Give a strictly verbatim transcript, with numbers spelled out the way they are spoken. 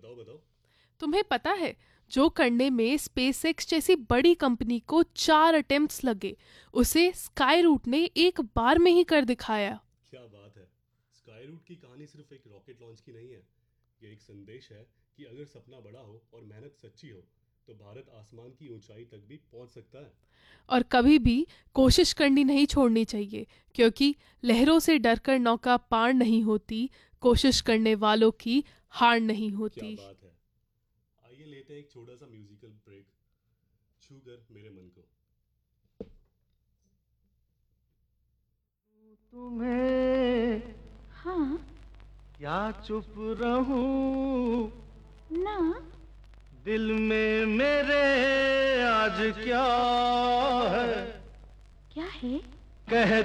बताओ बताओ। तुम्हें पता है जो करने में स्पेसएक्स जैसी बड़ी कंपनी को चार अटेम्प्ट्स लगे, उसे स्काई रूट ने एक बार में ही कर दिखाया। क्या बात है। स्काई रूट की कहानी सिर्फ एक रॉकेट लॉन्च की नहीं है। ये एक संदेश है कि अगर सपना बड़ा हो और मेहनत सच्ची हो तो भारत आसमान की ऊंचाई तक भी पहुंच सकता है। और कभी भी कोशिश करनी नहीं छोड़नी चाहिए, क्योंकि लहरों से डरकर नौका पार नहीं होती, कोशिश करने वालों की हार नहीं क्या होती। बात है। आइए लेते हैं एक छोटा सा म्यूजिकल ब्रेक। छू कर मेरे मन को। तुम्हें हाँ। क्या चुप रहूं, ना। दिल में मेरे आज क्या है, क्या है? कह